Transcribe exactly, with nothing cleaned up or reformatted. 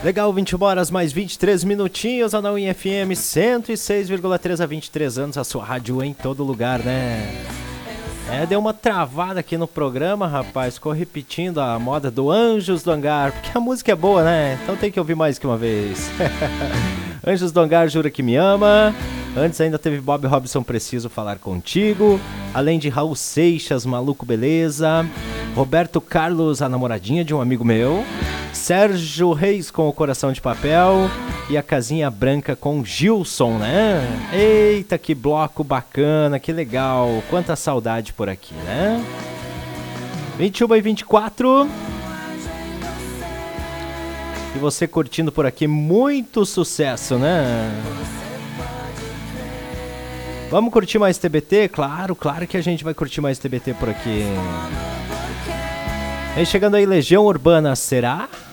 Legal, vinte e uma horas mais vinte e três minutinhos, a Nauinha F M cento e seis vírgula três há vinte e três anos, a sua rádio em todo lugar, né? É, deu uma travada aqui no programa, rapaz, ficou repetindo a moda do Anjos do Hangar, porque a música é boa, né? Então tem que ouvir mais que uma vez. Anjos do Hangar, Jura Que Me Ama. Antes ainda teve Bob Robson, Preciso Falar Contigo. Além de Raul Seixas, Maluco Beleza. Roberto Carlos, A Namoradinha de um Amigo Meu. Sérgio Reis com O Coração de Papel. E a Casinha Branca com Gilson, né? Eita, que bloco bacana, que legal. Quanta saudade por aqui, né? vinte e uma e vinte e quatro. E você curtindo por aqui, muito sucesso, né? Vamos curtir mais T B T? Claro, claro que a gente vai curtir mais T B T por aqui. Vem chegando aí Legião Urbana, será?